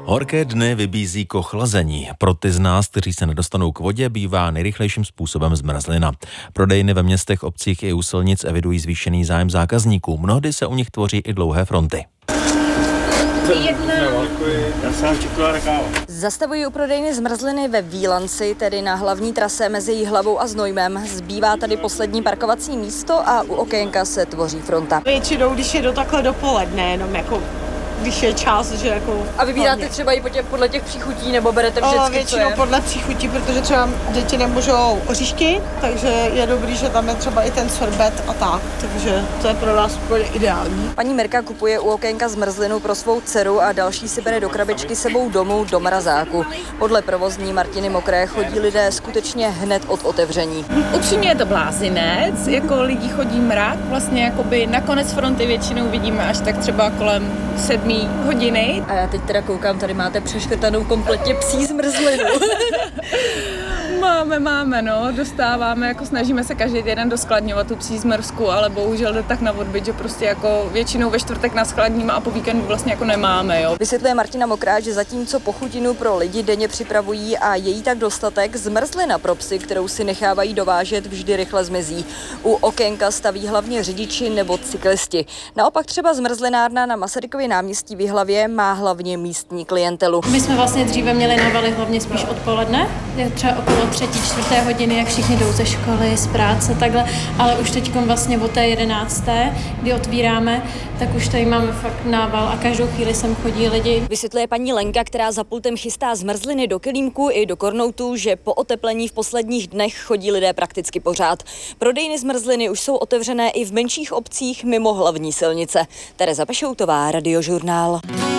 Horké dny vybízí k ochlazení. Pro ty z nás, kteří se nedostanou k vodě, bývá nejrychlejším způsobem zmrzlina. Prodejny ve městech, obcích i u silnic evidují zvýšený zájem zákazníků. Mnohdy se u nich tvoří i dlouhé fronty. Zastavují u prodejny zmrzliny ve Vílanci, tedy na hlavní trase mezi Jihlavou a Znojmem. Zbývá tady poslední parkovací místo a u okénka se tvoří fronta. Většinou, když jedu takhle dopoledne, jenom jako když je čas, že jako... A vybíráte třeba i podle těch příchutí, nebo berete vždycky, většinou podle příchutí, protože třeba děti nemůžou oříšky, takže je dobrý, že tam je třeba i ten sorbet a tak, takže to je pro nás úplně ideální. Paní Mirka kupuje u okénka zmrzlinu pro svou dceru a další si bere do krabičky sebou domů do mrazáku. Podle provozní Martiny Mokré chodí lidé skutečně hned od otevření. Upřímně je to blázinec, jako lidí chodí mrak, vlastně jakoby na konec fronty většinou vidíme až tak třeba kolem 7 hodiny. A já teď teda koukám, tady máte přeškrtanou kompletně psí zmrzlinu. Máme, dostáváme, jako snažíme se každý den doskladňovat tu psí zmrzku, ale bohužel jde tak na odbyt, že prostě jako většinou ve čtvrtek naskladníme a po víkendu vlastně jako nemáme, jo. Vysvětluje Martina Mokrá, že zatímco pochutinu pro lidi denně připravují a je jí tak dostatek, zmrzlina pro psy, kterou si nechávají dovážet, vždy rychle zmizí. U okénka staví hlavně řidiči nebo cyklisti. Naopak třeba zmrzlinárna na Masarykově náměstí v Jihlavě má hlavně místní klientelu. My jsme vlastně dříve měli novaly hlavně spíš odpoledne, třeba okolo 3., 4. hodiny, jak všichni jdou ze školy, z práce, takhle, ale už teď vlastně od té 11., kdy otvíráme, tak už tady máme fakt nával a každou chvíli sem chodí lidi. Vysvětluje paní Lenka, která za pultem chystá zmrzliny do kelímku i do kornoutů, že po oteplení v posledních dnech chodí lidé prakticky pořád. Prodejny zmrzliny už jsou otevřené i v menších obcích mimo hlavní silnice. Tereza Pešoutová, Radiožurnál.